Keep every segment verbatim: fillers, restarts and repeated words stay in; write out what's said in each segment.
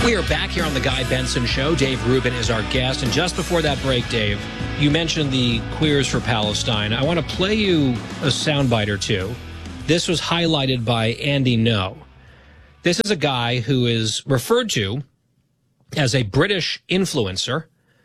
We are back here on the Guy Benson Show. Dave Rubin is our guest. And just before that break, Dave, you mentioned the Queers for Palestine. I want to play you a soundbite or two. This was highlighted by Andy No. This is a guy who is referred to as a British influencer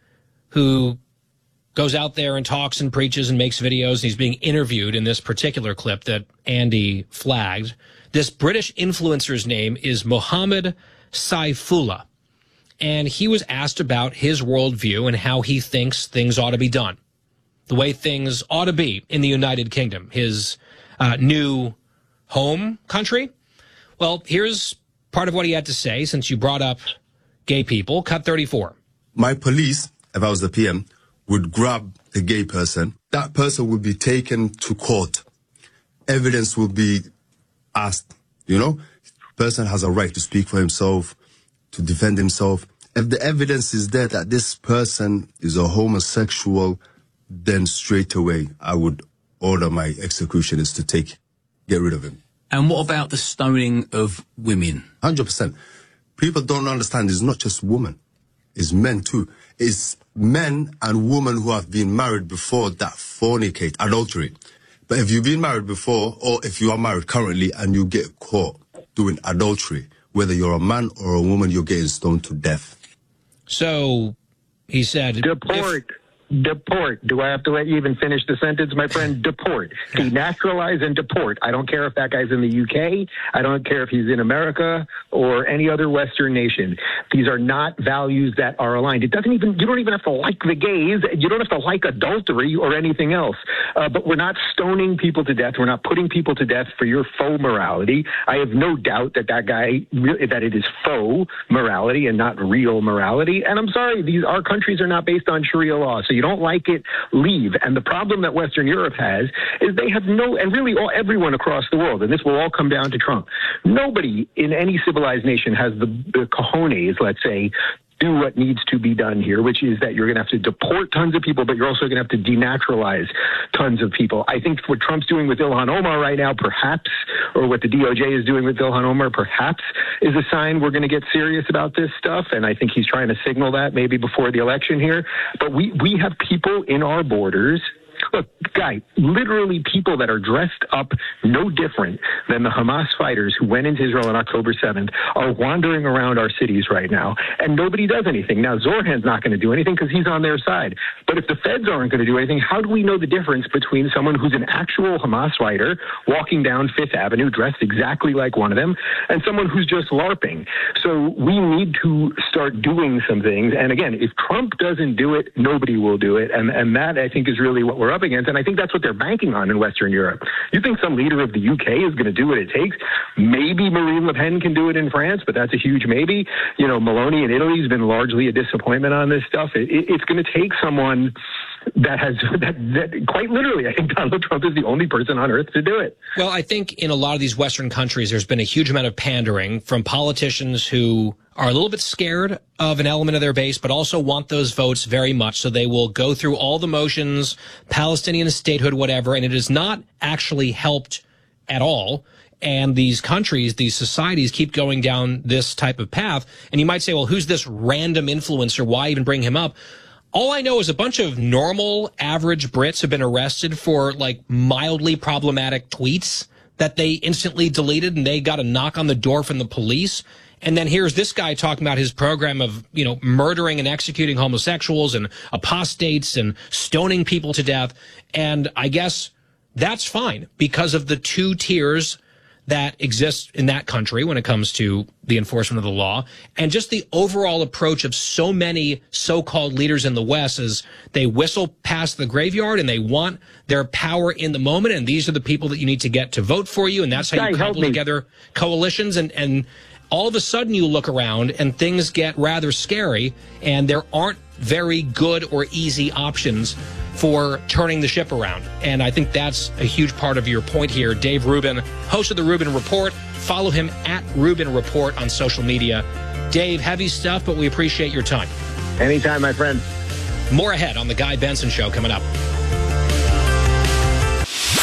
who goes out there and talks and preaches and makes videos. He's being interviewed in this particular clip that Andy flagged. This British influencer's name is Mohammed Saifullah, and he was asked about his worldview and how he thinks things ought to be done, the way things ought to be in the United Kingdom, his uh, new home country. Well, here's part of what he had to say, since you brought up gay people. Cut thirty-four. My police, if I was the P M, would grab the gay person. That person would be taken to court. Evidence will be asked, you know? Person has a right to speak for himself, to defend himself. If the evidence is there that this person is a homosexual, then straight away I would order my executioners to take, get rid of him. And what about the stoning of women? one hundred percent. People don't understand it's not just women. It's men too. It's men and women who have been married before that fornicate, adultery. But if you've been married before, or if you are married currently and you get caught doing adultery, whether you're a man or a woman, you're getting stoned to death. So he said, deport. If- Deport. Do I have to let you even finish the sentence, my friend? Deport. Denaturalize and deport. I don't care if that guy's in the U K. I don't care if he's in America or any other Western nation. These are not values that are aligned. It doesn't even, you don't even have to like the gays. You don't have to like adultery or anything else. Uh, but we're not stoning people to death. We're not putting people to death for your faux morality. I have no doubt that that guy, that it is faux morality and not real morality. And I'm sorry, these, our countries are not based on Sharia law. So you don't like it, leave. And the problem that Western Europe has is they have no, and really all, everyone across the world, and this will all come down to Trump. Nobody in any civilized nation has the, the cojones, let's say, do what needs to be done here, which is that you're going to have to deport tons of people, but you're also going to have to denaturalize tons of people. I think what Trump's doing with Ilhan Omar right now, perhaps, or what the D O J is doing with Ilhan Omar, perhaps, is a sign we're going to get serious about this stuff. And I think he's trying to signal that maybe before the election here. But we, we have people in our borders. Look, Guy, literally people that are dressed up no different than the Hamas fighters who went into Israel on October seventh are wandering around our cities right now, and nobody does anything. Now, Zorhan's not going to do anything because he's on their side. But if the feds aren't going to do anything, how do we know the difference between someone who's an actual Hamas fighter walking down Fifth Avenue dressed exactly like one of them and someone who's just LARPing? So we need to start doing some things. And again, if Trump doesn't do it, nobody will do it. And, and that, I think, is really what we're up against, and I think that's what they're banking on in Western Europe. You think some leader of the U K is going to do what it takes? Maybe Marine Le Pen can do it in France, but that's a huge maybe. You know, Meloni in Italy has been largely a disappointment on this stuff. It, it, it's going to take someone that has, that, that quite literally, I think Donald Trump is the only person on earth to do it. Well, I think in a lot of these Western countries, there's been a huge amount of pandering from politicians who are a little bit scared of an element of their base, but also want those votes very much. So they will go through all the motions, Palestinian statehood, whatever, and it has not actually helped at all. And these countries, these societies keep going down this type of path. And you might say, well, who's this random influencer? Why even bring him up? All I know is a bunch of normal, average Brits have been arrested for, like, mildly problematic tweets that they instantly deleted, and they got a knock on the door from the police. And then here's this guy talking about his program of, you know, murdering and executing homosexuals and apostates and stoning people to death. And I guess that's fine because of the two tiers that exist in that country when it comes to the enforcement of the law, and just the overall approach of so many so-called leaders in the West is they whistle past the graveyard and they want their power in the moment, and these are the people that you need to get to vote for you, and that's how you cobble together coalitions, and, and all of a sudden you look around and things get rather scary, and there aren't very good or easy options for turning the ship around. And I think that's a huge part of your point here. Dave Rubin, host of the Rubin Report. Follow him at Rubin Report on social media. Dave, heavy stuff, but we appreciate your time. Anytime, my friend. More ahead on The Guy Benson Show coming up.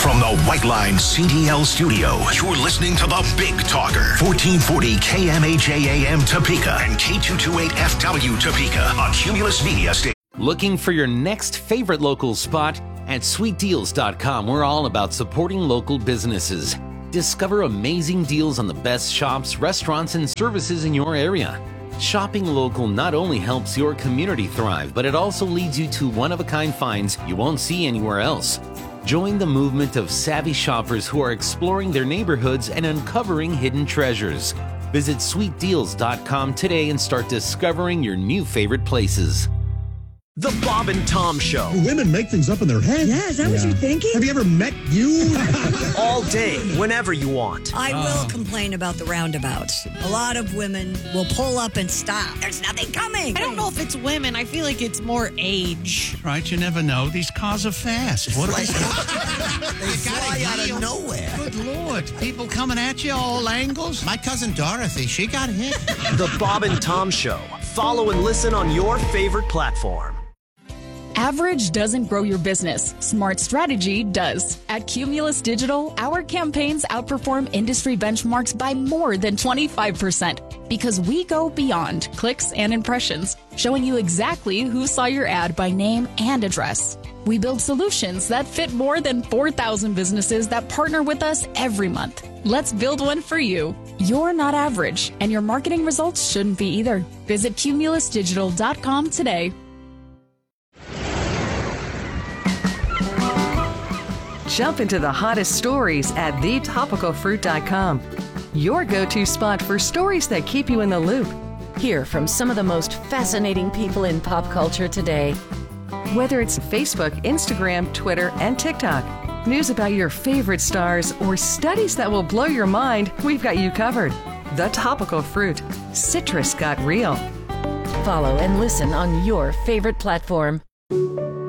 From the White Line C D L studio, you're listening to the Big Talker, fourteen forty K M H A A M Topeka and K two twenty-eight F W Topeka, a Cumulus Media Station. Looking for your next favorite local spot? At sweet deals dot com, we're all about supporting local businesses. Discover amazing deals on the best shops, restaurants, and services in your area. Shopping local not only helps your community thrive, but it also leads you to one-of-a-kind finds you won't see anywhere else. Join the movement of savvy shoppers who are exploring their neighborhoods and uncovering hidden treasures. Visit sweet deals dot com today and start discovering your new favorite places. The Bob and Tom Show. Women make things up in their head. Yeah, is that yeah. what you're thinking? Have you ever met you? All day, whenever you want. I will oh. complain about the roundabouts. A lot of women will pull up and stop. There's nothing coming. I don't know if it's women. I feel like it's more age. Right, you never know. These cars are fast. What like, they fly out of nowhere. Good Lord. People coming at you all angles. My cousin Dorothy, she got hit. The Bob and Tom Show. Follow and listen on your favorite platform. Average doesn't grow your business. Smart strategy does. At Cumulus Digital, our campaigns outperform industry benchmarks by more than twenty-five percent because we go beyond clicks and impressions, showing you exactly who saw your ad by name and address. We build solutions that fit more than four thousand businesses that partner with us every month. Let's build one for you. You're not average, and your marketing results shouldn't be either. Visit cumulus digital dot com today. Jump into the hottest stories at the topical fruit dot com. Your go-to spot for stories that keep you in the loop. Hear from some of the most fascinating people in pop culture today. Whether it's Facebook, Instagram, Twitter, and TikTok, news about your favorite stars, or studies that will blow your mind, we've got you covered. The Topical Fruit. Citrus got real. Follow and listen on your favorite platform.